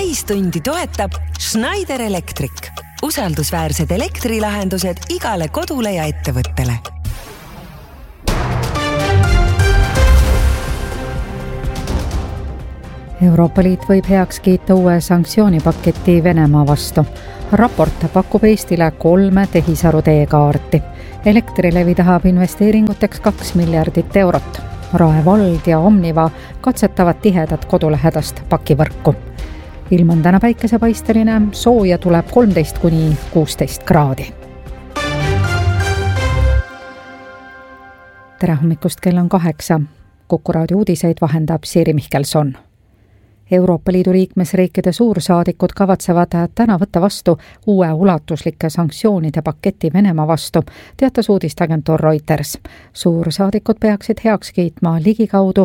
täistundi toetab Schneider Electric. Usaldusväärsed elektrilahendused igale kodule ja ettevõttele. Euroopa Liit võib heaks kiita uue sanktsioonipaketi Venemaa vastu. Raport pakub Eestile 3 tehisaru teekaarti. Elektrilevi tahab investeeringuteks 2 miljardit eurot. Rae vald ja Omniva katsetavad tihedat kodulähedast pakivõrku. Ilm on täna päikesepaisteline, sooja tuleb 13–16 kraadi. Tere hommikust, kell on 8. Kuku raadio uudiseid vahendab Siiri Mihkelson. Euroopa Liidu liikmesriikide suursaadikud kavatsevad täna võtta vastu uue ulatuslike sanktsioonide paketi Venemaa vastu, teatas uudisteagentuur Reuters. Suursaadikud peaksid heaks kiitma ligikaudu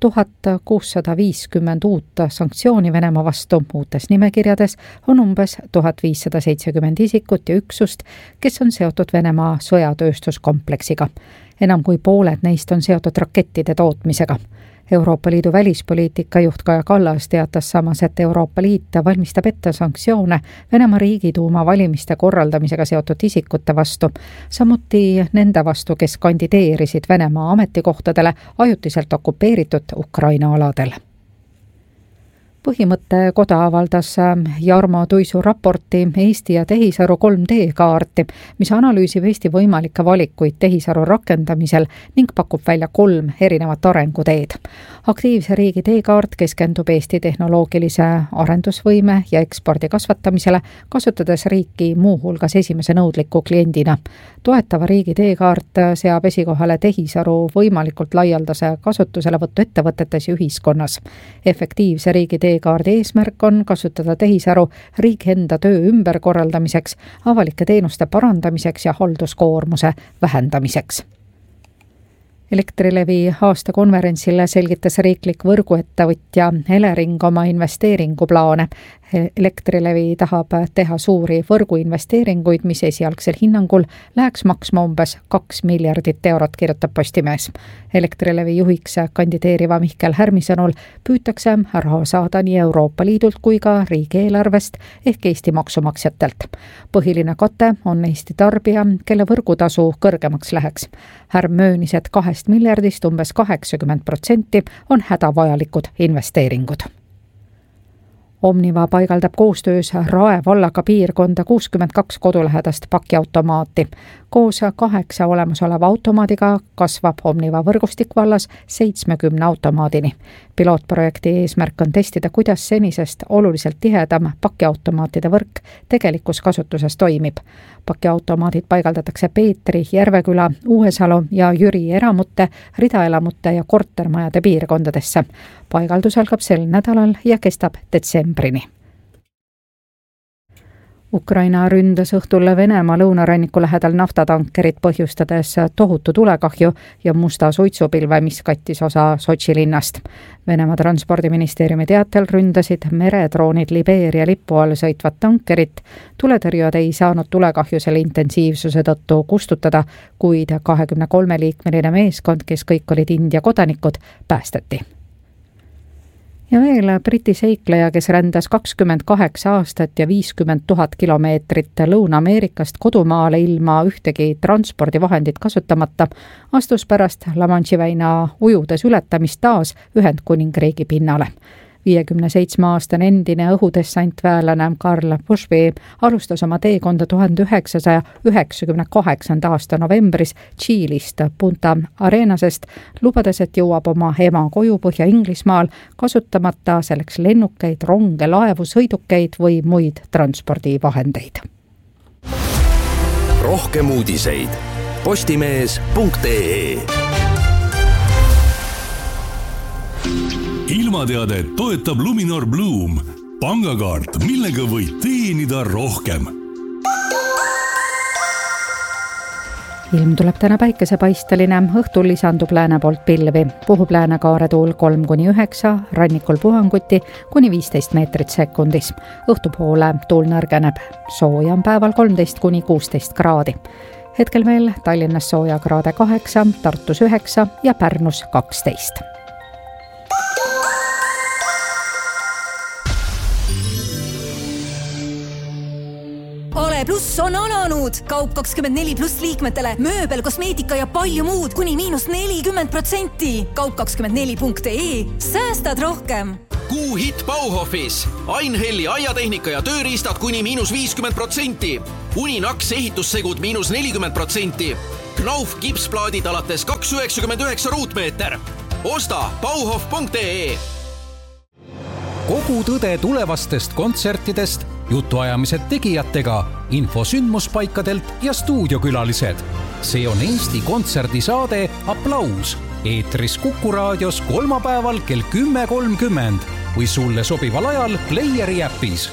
1650 uut sanktsiooni Venemaa vastu. Uutes nimekirjades on umbes 1570 isikut ja üksust, kes on seotud Venemaa sõjatööstuskompleksiga. Enam kui pooled neist on seotud rakettide tootmisega. Euroopa Liidu välispoliitika juht Kaja Kallas teatas samas, et Euroopa Liit valmistab ette sanktsioone Venemaa Riigiduuma valimiste korraldamisega seotud isikute vastu, samuti nende vastu, kes kandideerisid Venemaa ametikohtadele ajutiselt okupeeritud Ukraina aladel. Põhimõttekoda avaldas Jarmo Tuisu raporti Eesti ja tehisaru 3D-kaarti, mis analüüsib Eesti võimalikke valikuid tehisaru rakendamisel ning pakub välja 3 erinevat arenguteed. Aktiivse riigi teekaart keskendub Eesti tehnoloogilise arendusvõime ja ekspordi kasvatamisele, kasutades riiki muuhulgas esimese nõudliku kliendina. Toetava riigi teekaart seab esikohale tehisaru võimalikult laialdase kasutuselevõttu ettevõtetes ja ühiskonnas. Efektiivse riigi teekaardi eesmärk on kasutada tehisaru riigi enda töö ümberkorraldamiseks, avalike teenuste parandamiseks ja halduskoormuse vähendamiseks. Elektrilevi aastakonverentsile selgitas riiklik võrguettevõtja Elering oma investeeringuplaane. Elektrilevi tahab teha suuri võrguinvesteeringuid, mis esialgsel hinnangul läheks maksma umbes 2 miljardit eurot, kirjutab Postimees. Elektrilevi juhiks kandideeriva Mihkel Härmi sõnul püütakse raha saada nii Euroopa Liidult kui ka riigieelarvest ehk Eesti maksumaksjatelt. Põhiline kate on Eesti tarbija, kelle võrgutasu kõrgemaks läheks. Härm möönis, et 2 miljardist umbes 80% on hädavajalikud investeeringud. Omniva paigaldab koostöös Rae vallaga piirkonda 62 kodulähedast pakiautomaati. Koos 8 olemasoleva automaadiga kasvab Omniva võrgustik vallas 70 automaadini. Pilootprojekti eesmärk on testida, kuidas senisest oluliselt tihedam pakiautomaatide võrk tegelikus kasutuses toimib. Pakiautomaadid paigaldatakse Peetri, Järveküla, Uuesalu ja Jüri eramute, ridaelamute ja kortermajade piirkondadesse. Paigaldus algab sel nädalal ja kestab detsembrini. Ukraina ründas õhtul Venemaa lõunaranniku lähedal naftatankerit, põhjustades tohutu tulekahju ja musta suitsupilve, mis kattis osa Sotši linnast. Venemaa transpordiministeeriumi teatel ründasid meredroonid Libeeria lipu all sõitvat tankerit. Tuletõrjujad ei saanud tulekahju selle intensiivsuse tõttu kustutada, kuid 23-liikmeline meeskond, kes kõik olid India kodanikud, päästeti. Ja veel Briti seikleja, kes rändas 28 aastat ja 50 000 kilomeetrit Lõuna-Ameerikast kodumaale ilma ühtegi transpordivahendit kasutamata, astus pärast La Manche'i väina ujudes ületamist taas Ühendkuningriigi pinnale. 57-aastane endine õhudessantväelane Karl Bushby alustas oma teekonda 1998. aasta novembris Tšiilist Punta Arenasest, lubades, et jõuab oma ema koju Põhja-Inglismaal, kasutamata selleks lennukeid, ronge, laevu, sõidukeid või muid transpordivahendeid. Rohkem uudiseid postimees.ee. Ilmateade toetab Luminor Bloom, pangakaart, millega võid teenida rohkem. Ilm tuleb täna päikesepaisteline, õhtul lisandub lääne poolt pilvi. Puhub läänekaare tuul 3–9, rannikul puhanguti kuni 15 meetrit sekundis. Õhtupoole tuul nõrgeneb. Sooja on päeval 13–16 kraadi. Hetkel veel Tallinnas sooja kraade 8, Tartus 9 ja Pärnus 12. Pluss on alanud. Kaup24+ liikmetele mööbel, kosmeetika ja palju muud kuni -40%. Kaup24.ee. Säästad rohkem. Kuu hitt Bauhofis. Einhelli aiatehnika ja tööriistad kuni -50%. Uninaks ehitussegud -40%. Knauf kipsplaadid alates 2,99 ruutmeeter. Osta bauhof.ee. Kogu tõde tulevastest kontsertidest, jutuajamised tegijatega, info sündmuspaikadelt ja stuudiokülalised. See on Eesti kontserdisaade Applaus. Eetris Kuku raadios kolmapäeval kell 10.30 või sulle sobival ajal Playeri äpis.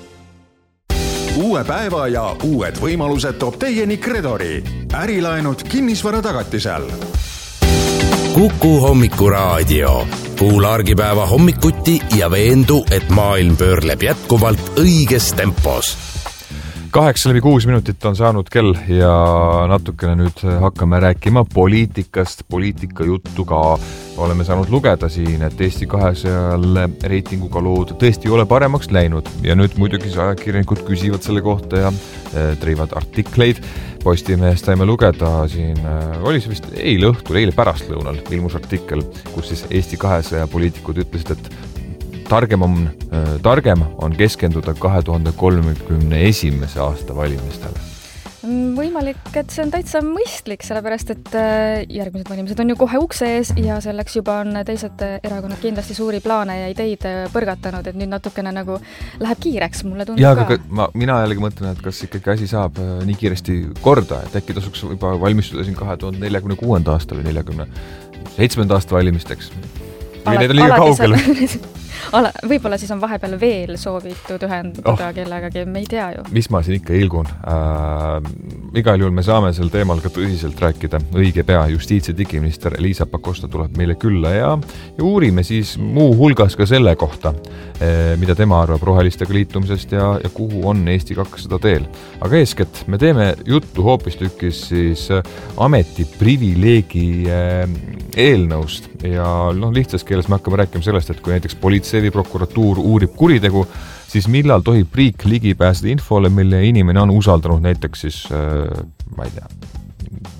Uue päeva ja uued võimalused toob teieni Credori. Ärilaenud kinnisvara tagatisel. Kuku hommikuraadio. Kuula argipäeva hommikuti ja veendu, et maailm pöörleb jätkuvalt õiges tempos. 8:06 on saanud kell ja natukene nüüd hakkame rääkima poliitikast, poliitika juttu ka. Oleme saanud lugeda siin, et Eesti 200 reitinguga lood tõesti ei ole paremaks läinud ja nüüd muidugi ajakirjanikud küsivad selle kohta ja treivad artikleid. Postimehest saime lugeda siin, oli see vist eile pärastlõunal ilmus artikkel, kus siis Eesti 200 poliitikud ütlesid, et targem on keskenduda 2031. aasta valimistele. Võimalik, et see on täitsa mõistlik, sellepärast et järgmised valimised on ju kohe ukse ees ja selleks juba on teised erakonnad kindlasti suuri plaane ja ideid põrgatanud, et nüüd natukene nagu läheb kiireks, mulle tundub ja, ka. Mina jällegi mõtlen, et kas ikkagi asi saab nii kiiresti korda, et äkki tasuks juba valmistuda siin 2046. aasta või 47. aasta valimisteks. Või need on liiga kaugel. Võib-olla siis on vahepeal veel soovitud ühenduda kellegagi, me ei tea ju. Mis ma siin ikka ilgun? Igal juhul me saame sel teemal ka tõsiselt rääkida. Õige pea justiits- ja digiminister Liisa Pakosta tuleb meile külla ja uurime siis muu hulgas ka selle kohta, mida tema arvab rohelistega liitumisest ja kuhu on Eesti 200 teel. Aga eeskätt me teeme juttu hoopistükkis siis ametiprivileegi eelnõust ja lihtsas keeles me hakkame rääkima sellest, et kui näiteks politsei või prokuratuur uurib kuritegu, siis millal tohib riik ligi pääseda infole, mille inimene on usaldanud näiteks siis, ma ei tea,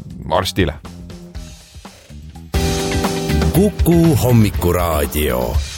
arstile. Kuku hommikuraadio.